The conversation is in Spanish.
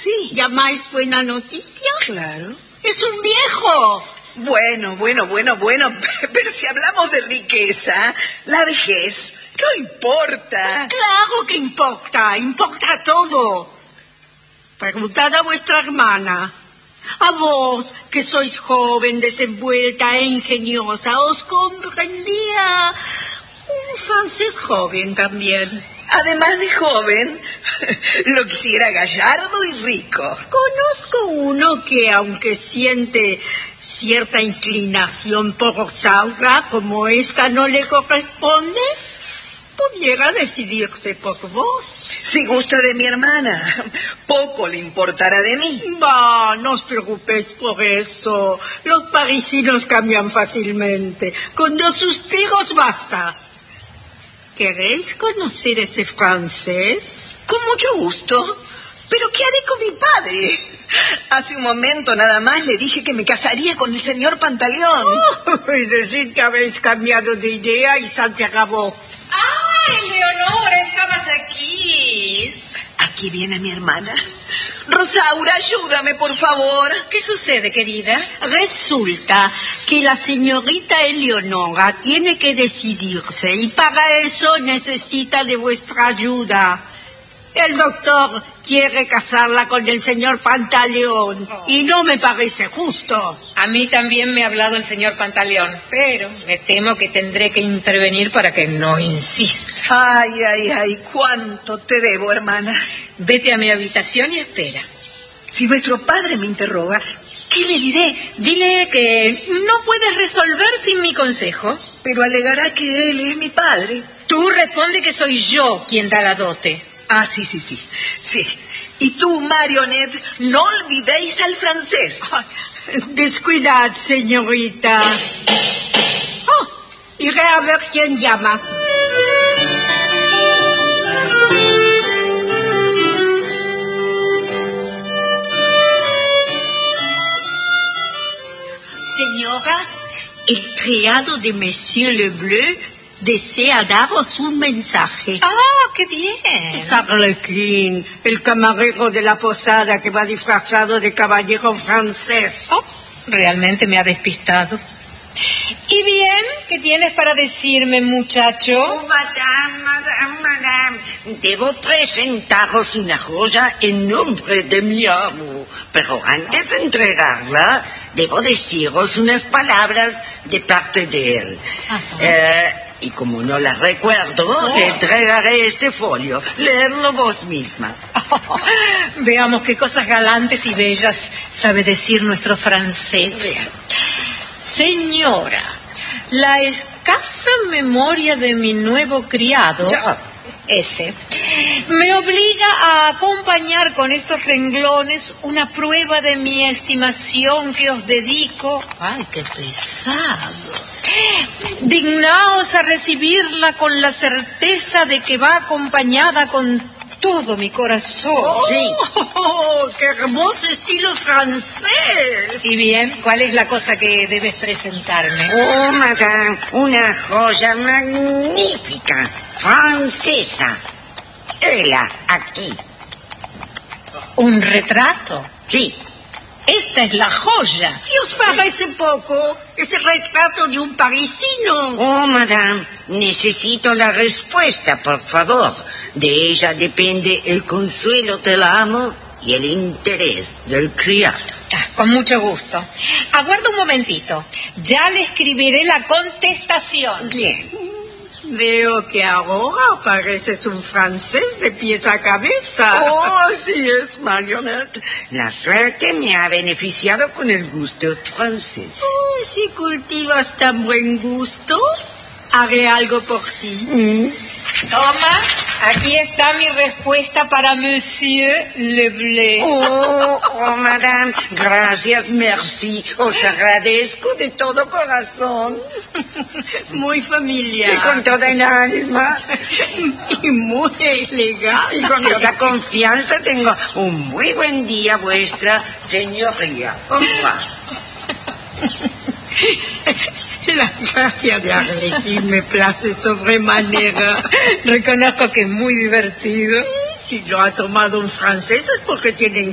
Sí. ¿Llamáis buena noticia? Claro. ¡Es un viejo! Bueno, pero si hablamos de riqueza, la vejez no importa. Claro que importa todo. Preguntad a vuestra hermana. A vos, que sois joven, desenvuelta e ingeniosa, os comprendía un francés joven también. Además de joven, lo quisiera gallardo y rico. Conozco uno que, aunque siente cierta inclinación por Rosaura, como esta no le corresponde, pudiera decidirse por vos. Si gusta de mi hermana, poco le importará de mí. Bah, no os preocupéis por eso. Los parisinos cambian fácilmente. Con 2 suspiros basta. ¿Queréis conocer ese francés? Con mucho gusto. ¿Pero qué haré con mi padre? Hace un momento nada más le dije que me casaría con el señor Pantaleón. Y decir que habéis cambiado de idea y se acabó. ¡Ay, Leonora, estabas aquí! Aquí viene mi hermana. Rosaura, ayúdame, por favor. ¿Qué sucede, querida? Resulta que la señorita Eleonora tiene que decidirse y para eso necesita de vuestra ayuda. El doctor quiere casarla con el señor Pantaleón y no me parece justo. A mí también me ha hablado el señor Pantaleón, pero me temo que tendré que intervenir para que no insista. Ay, cuánto te debo, hermana. Vete a mi habitación y espera. Si vuestro padre me interroga, ¿qué le diré? Dile que no puedes resolver sin mi consejo. Pero alegará que él es mi padre. Tú responde que soy yo quien da la dote. Ah, sí. Y tú, Marionette, no olvidéis al francés. Descuidad, señorita. Iré a ver quién llama. Señora, el criado de Monsieur Lebleu desea daros un mensaje. ¡Ah, qué bien! Es Arlequín, el camarero de la posada que va disfrazado de caballero francés. Oh, realmente me ha despistado. ¿Y bien? ¿Qué tienes para decirme, muchacho? Oh, madame. Debo presentaros una joya en nombre de mi amo. Pero antes de entregarla, debo deciros unas palabras de parte de él. Y como no las recuerdo, le entregaré este folio. Leerlo vos misma. Veamos qué cosas galantes y bellas sabe decir nuestro francés. Bien. Señora, la escasa memoria de mi nuevo criado, ese, me obliga a acompañar con estos renglones una prueba de mi estimación que os dedico. ¡Ay, qué pesado! Dignaos a recibirla con la certeza de que va acompañada con todo mi corazón. ¡Qué hermoso estilo francés! Y bien, ¿cuál es la cosa que debes presentarme? Oh, madame, una joya magnífica, francesa. Hela, aquí. ¿Un retrato? Sí. Esta es la joya. ¿Y os parece poco ese retrato de un parisino? Oh, madame, necesito la respuesta, por favor. De ella depende el consuelo del amo y el interés del criado. Con mucho gusto. Aguarda un momentito. Ya le escribiré la contestación. Bien. Veo que ahora pareces un francés de pies a cabeza. Oh, así es, Marionette. La suerte me ha beneficiado con el gusto francés. Si cultivas tan buen gusto, haré algo por ti. Toma, aquí está mi respuesta para Monsieur Lebleu. Oh, madame, gracias, merci. Os agradezco de todo corazón. Muy familiar. Y con toda el alma. Y muy elegante. Y con toda confianza tengo un muy buen día, vuestra señoría. Au revoir. La gracia de Arlequín me place sobremanera. Reconozco que es muy divertido. Si lo ha tomado un francés es porque tiene